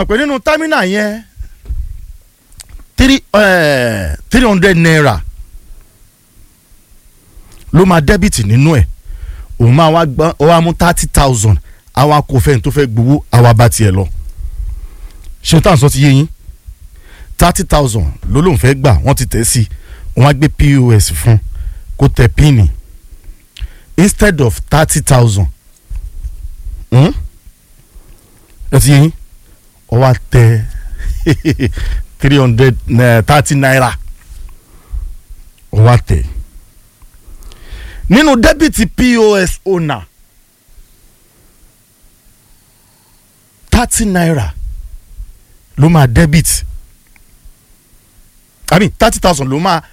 mọ̀ pé nínú támínà yẹn 300 naira ló máa dẹ́bìtì nínú ẹ̀ òun máa wá gbọ́n ó wá mú 30,000 àwa kò fẹ́ ní tó fẹ́ gbowó àwa bá tiẹ̀ lọ ṣé táwọn sọ ti yé yín 30,000 ló lóun fẹ́ gbà wọ́n ti tẹ̀ sí wọ́n á gbé POS fún kó tẹ píìnì instead of 30,000 ẹ ti yé yín ó wá tẹ 330 naira ó wá tẹ nínú dẹ́bìtì POS owner 30 naira ló máa debit I mean 30,000 ló máa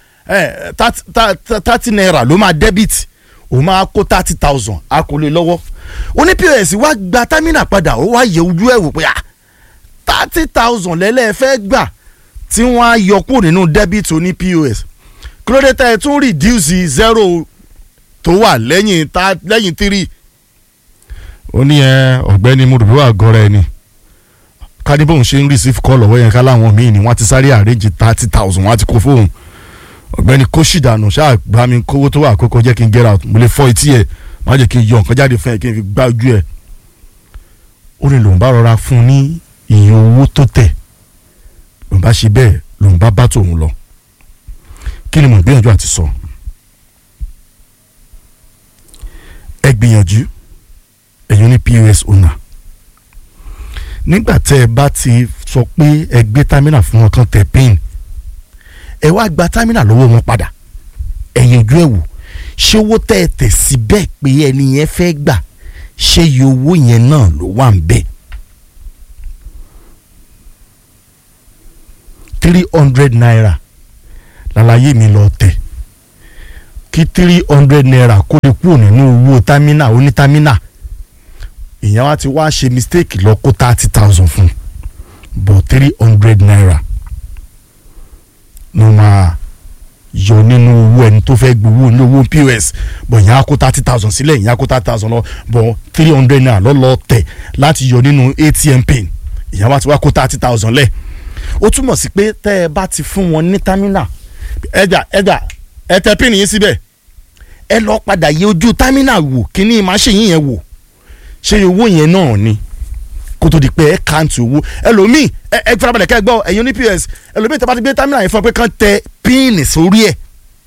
30 naira ló máa debit ó máa kó 30,000 a kò lè lọ́wọ́ ó ní POS wá gba terminal padà ó wá yẹ ojú ẹ̀ wò pé 30,000 lẹ́lẹ́ fẹ́ gbà tí wọ́n á yọ kúrò nínú debit oní POS kí ló dé tẹ́ ẹ tún reduce zero tó wà lẹ́yìn 3 ó ní ọ̀gbẹ́ni mùrùbíwá gọ́ra ẹni ká ní bóun ṣe ń receive call ọ̀wọ́ yẹn ká láwọn míì ni wọ́n ti sáré arrange 30,000 wọ́n ti kó fóun ọ̀gbẹ́ni kó ṣìdànù ṣáà gbá mi kówó tó wà àkókò jẹ́ kí n get out mo lè fọ́ etí ẹ̀ má jẹ́ kí n yọ nǹkan jáde fún ẹ kí n fi gbá ojú ẹ̀ ó ní lòun bá rọra fún ní iye owó tó tẹ̀ lòun bá ṣe bẹ́ẹ̀ lòun bá tòun lọ kí ni mo gbìyànjú àti sọ ẹ gbìyànjú ẹ̀yin ní POS owner nígbà tẹ́ ẹ bá ti sọ pé ẹ gbé terminal fún wọn kan tẹ pin ẹ wá gba terminal lọ́wọ́ wọn padà ẹ̀yin ojú ẹ̀ wò ṣé owó tẹ́ ẹ tẹ̀ sí bẹ́ẹ̀ pé ẹni yẹn fẹ́ gbà ṣé iye owó yẹn náà ló wà ń bẹ̀ 300 naira lálàyé mi lọ tẹ̀ kí 300 naira kó lè kúrò nínú owó terminal oní terminal ìyẹn wá ti wá ṣe mistake lọ kó 30,000 fún but 300 naira ló máa yọ nínú owó ẹni tó fẹ́ gbowó ní owó POS but ìyẹn á kó 30,000 sílẹ̀ ìyẹn á kó 30,000 lọ but 300 naira lọ́lọ́ tẹ̀ láti yọ nínú ATM pin ìyẹn wá ti wá kó 30,000 lẹ̀ ó túmọ̀ sí pé tẹ́ ẹ bá ti fún wọn ní terminal ẹ tẹ pin yín síbẹ̀ ẹ lọ padà yẹ ojú terminal wò kíní machine yẹn wò ṣé owó yẹn náà ni kó tó di pé ẹ kàǹtì owó ẹlòmíì ẹ farabalẹ̀ kẹ́ ẹ gbọ́ ẹ̀yin ní POS ẹlòmíì tẹ́ bá ti gbé terminal yẹn fún ọ pé kàn tẹ píìnì sórí ẹ̀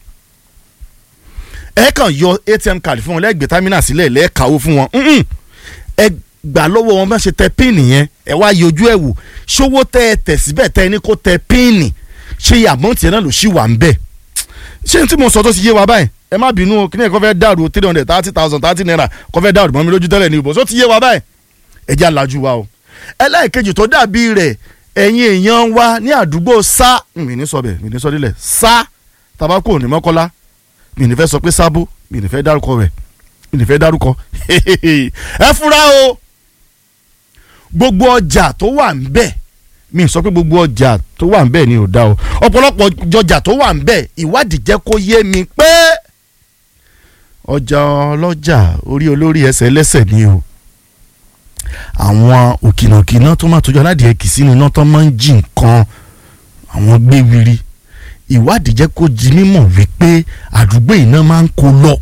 ẹ kàn yọ ATM card fún wọn lẹ́gbẹ̀ẹ́ terminal sílẹ̀ lẹ́ẹ̀káwó fún wọn ẹ gbà lọ́wọ́ wọn bá ṣe tẹ píìnì yẹn ẹ wá yọjú ẹ̀ wò ṣówó tẹ́ ẹ tẹ̀ síbẹ̀ tẹ́ ẹ ní kó tẹ píìnì ṣé àmọ́ǹtì yẹn náà ló ṣì wà ń bẹ̀ ṣé n tí mo sọ tó ti yé wa báyìí ẹ má bínú o kíni ẹ kọ́ fẹ́ dàrú 330,000 30 naira kọ́ fẹ́ dàrú mọ́ mi lójú tẹ́lẹ̀ ní ibò tó ti yé wa báyìí ẹ jẹ́ alájú wa o ẹlẹ́ẹ̀kejì tó dàbí rẹ̀ ẹ̀yin èèyàn wa ní àdúgbò sá mi ní sọ bẹ́ẹ̀ mi ní sọ dílẹ̀ sá tabako ní Mọ́kọ́lá mi ní fẹ́ sọ pé sábó mi ní fẹ́ dárúkọ rẹ̀ mi ní fẹ́ dárúkọ ẹ fura o gbogbo ọjà tó wà ń bẹ̀ mi sọ pé gbogbo ọjà tó wà ń bẹ̀ ni ò dá o ọ̀pọ̀lọpọ̀ ọjà tó wà ń bẹ̀ ìwádìí jẹ́ kó yé mi pé ọjà ọlọ́jà orí olórí ẹsẹ̀ lẹ́sẹ̀ ni o àwọn òkìnàkìnà tó máa tọ́jú aládìẹ kì sí ni iná tó máa ń jí nǹkan àwọn gbéwìrì ìwádìí jẹ́ kó jí mímọ̀ wípé àdúgbò iná máa ń kó lọ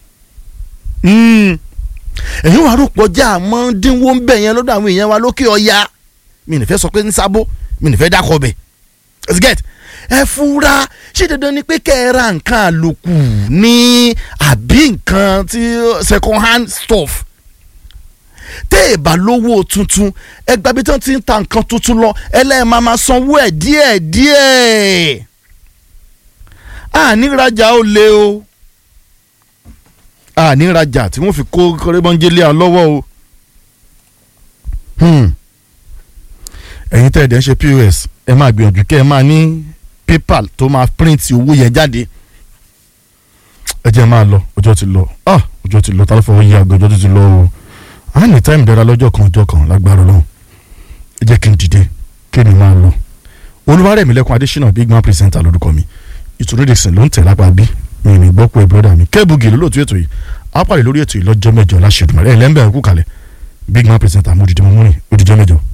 ẹ̀yin wàá rò pọ̀jà máa ń dínwó ń bẹ̀ yẹn lọ́dọ̀ àwọn èèyàn wa lókè ọya mi ní fẹ́ sọ pé ní sábó mi ní fẹ́ dákọ̀ bẹ̀ ẹ fura ṣé dandan ni pé kẹ́ ẹ ra nǹkan àlòkù ní àbí nǹkan tí second hand stuff tẹ́ ẹ bá lówó tuntun ẹ gba bí tí wọ́n ti ń ta nǹkan tuntun lọ ẹlẹ́ẹ̀ máa sanwó ẹ̀ díẹ̀ ànírajà ó lé o ànírajà tí wọ́n fi kó kọ́rẹ́bọ́njẹ́lé à lọ́wọ́ o ẹ̀yin tẹ́ ẹ̀ dẹ́ ṣe POS ẹ máa gbìyànjú kẹ́ ẹ máa ní PayPal tó máa print owó yẹn jáde ẹ jẹ́ máa lọ ọjọ́ ti lọ ọjọ́ ti lọ tá ló fọwọ́ yí àgbẹ̀ ọjọ́ ti lọ o a ní time dára lọ́jọ́ kan lágbára Ọlọ́run ẹ jẹ́ kí n dìde kí ni máa lọ Olúwarẹ̀mílẹ́kùn Adésínà big man presenter lórúkọ mi ìtùnú ìdìsìn ló ń tẹ̀ lápá bí mi ní gbọ́ pé brọ́dà mi Kébùgì lólóòtú ètò yìí á pàdé lórí ètò yìí lọ́jọ́ mẹ́jọ láṣẹ Èdùmàrè ẹ̀ lẹ́ńbẹ̀ẹ́ kú kalẹ̀ big man presenter mo dìde mo múrin ó dìjọ́ mẹ́jọ.